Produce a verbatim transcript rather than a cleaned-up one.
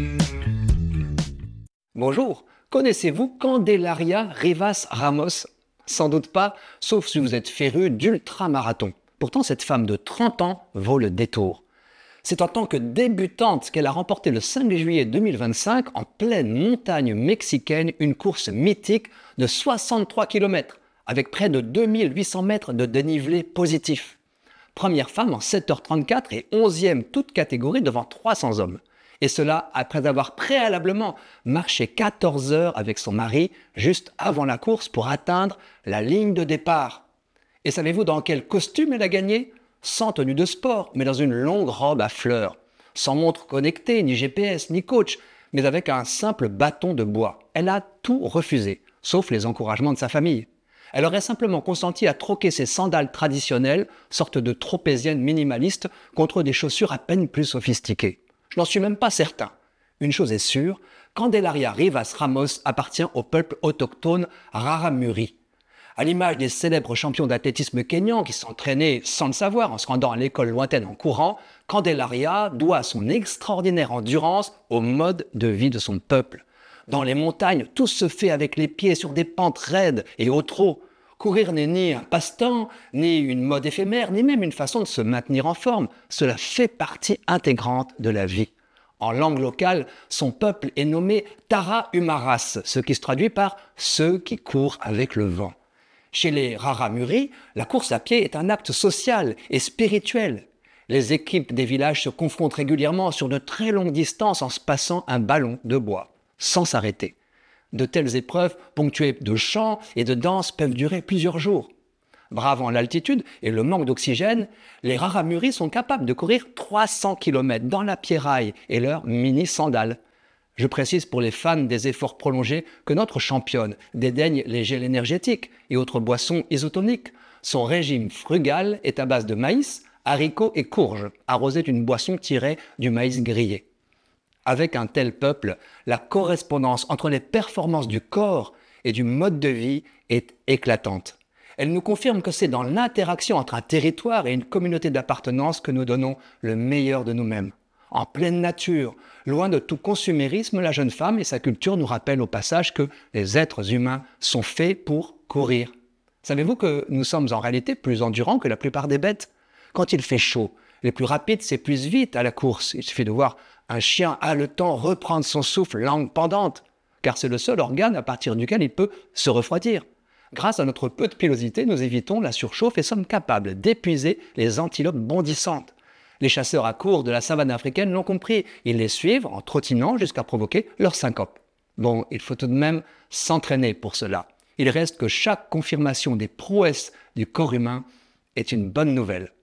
Bonjour, connaissez-vous Candelaria Rivas Ramos? Sans doute pas, sauf si vous êtes féru d'ultramarathon. Pourtant, cette femme de trente ans vaut le détour. C'est en tant que débutante qu'elle a remporté le cinq juillet deux mille vingt-cinq, en pleine montagne mexicaine, une course mythique de soixante-trois kilomètres, avec près de deux mille huit cents mètres de dénivelé positif. Première femme en sept heures trente-quatre et onzième toute catégorie devant trois cents hommes. Et cela après avoir préalablement marché quatorze heures avec son mari juste avant la course pour atteindre la ligne de départ. Et savez-vous dans quel costume elle a gagné? Sans tenue de sport, mais dans une longue robe à fleurs. Sans montre connectée, ni G P S, ni coach, mais avec un simple bâton de bois. Elle a tout refusé, sauf les encouragements de sa famille. Elle aurait simplement consenti à troquer ses sandales traditionnelles, sorte de tropézienne minimaliste, contre des chaussures à peine plus sophistiquées. Je n'en suis même pas certain. Une chose est sûre, Candelaria Rivas Ramos appartient au peuple autochtone Raramuri. À l'image des célèbres champions d'athlétisme kényans qui s'entraînaient sans le savoir en se rendant à l'école lointaine en courant, Candelaria doit son extraordinaire endurance au mode de vie de son peuple. Dans les montagnes, tout se fait avec les pieds sur des pentes raides et au trot. Courir n'est ni un passe-temps, ni une mode éphémère, ni même une façon de se maintenir en forme. Cela fait partie intégrante de la vie. En langue locale, son peuple est nommé Tarahumaras, ce qui se traduit par « ceux qui courent avec le vent ». Chez les Raramuri, la course à pied est un acte social et spirituel. Les équipes des villages se confrontent régulièrement sur de très longues distances en se passant un ballon de bois, sans s'arrêter. De telles épreuves, ponctuées de chants et de danses, peuvent durer plusieurs jours. Bravant l'altitude et le manque d'oxygène, les Raramuri sont capables de courir trois cents kilomètres dans la pierraille et leurs mini-sandales. Je précise pour les fans des efforts prolongés que notre championne dédaigne les gels énergétiques et autres boissons isotoniques. Son régime frugal est à base de maïs, haricots et courges, arrosé d'une boisson tirée du maïs grillé. Avec un tel peuple, la correspondance entre les performances du corps et du mode de vie est éclatante. Elle nous confirme que c'est dans l'interaction entre un territoire et une communauté d'appartenance que nous donnons le meilleur de nous-mêmes. En pleine nature, loin de tout consumérisme, la jeune femme et sa culture nous rappellent au passage que les êtres humains sont faits pour courir. Savez-vous que nous sommes en réalité plus endurants que la plupart des bêtes? Quand il fait chaud, les plus rapides s'épuisent vite à la course. Il suffit de voir un chien haletant reprendre son souffle, langue pendante, car c'est le seul organe à partir duquel il peut se refroidir. Grâce à notre peu de pilosité, nous évitons la surchauffe et sommes capables d'épuiser les antilopes bondissantes. Les chasseurs à courre de la savane africaine l'ont compris. Ils les suivent en trottinant jusqu'à provoquer leur syncope. Bon, il faut tout de même s'entraîner pour cela. Il reste que chaque confirmation des prouesses du corps humain est une bonne nouvelle.